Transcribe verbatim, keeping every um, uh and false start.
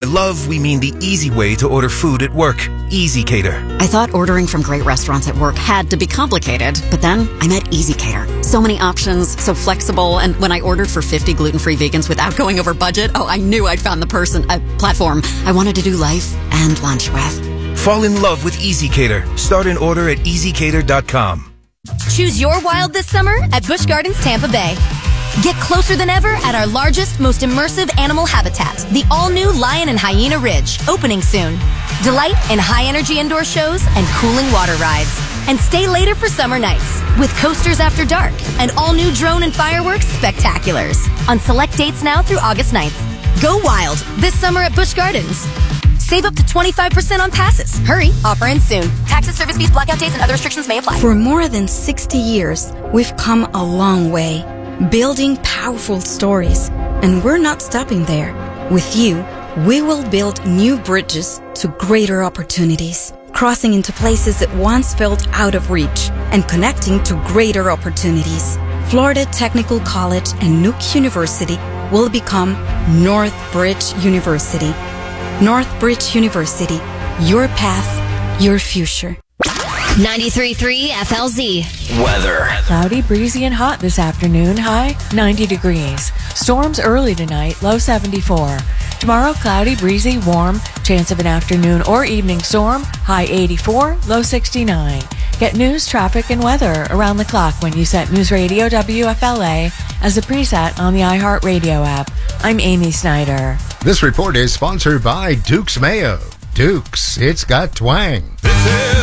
Love, we mean the easy way to order food at work. Easy Cater. I thought ordering from great restaurants at work had to be complicated, but then I met Easy Cater. So many options, so flexible, and when I ordered for fifty gluten-free vegans without going over budget, oh, I knew I'd found the person, a platform I wanted to do life and lunch with. Fall in love with Easy Cater. Start an order at easy cater dot com. Choose your wild this summer at Busch Gardens Tampa Bay. Get closer than ever at our largest, most immersive animal habitat, the all-new Lion and Hyena Ridge, opening soon. Delight in high-energy indoor shows and cooling water rides. And stay later for summer nights with coasters after dark and all-new drone and fireworks spectaculars on select dates now through August ninth. Go wild this summer at Busch Gardens. Save up to twenty-five percent on passes. Hurry, offer ends soon. Taxes, service fees, blackout dates, and other restrictions may apply. For more than sixty years, we've come a long way, building powerful stories. And we're not stopping there. With you, we will build new bridges to greater opportunities, crossing into places that once felt out of reach and connecting to greater opportunities. Florida Technical College and Nuke University will become Northbridge University. Northbridge University, your path, your future. ninety-three point three F L Z. Weather. Cloudy, breezy, and hot this afternoon. High ninety degrees. Storms early tonight. Low seventy-four. Tomorrow, cloudy, breezy, warm. Chance of an afternoon or evening storm. High eighty-four. Low sixty-nine. Get news, traffic, and weather around the clock when you set News Radio W F L A as a preset on the iHeartRadio app. I'm Amy Snyder. This report is sponsored by Duke's Mayo. Duke's, it's got twang. This is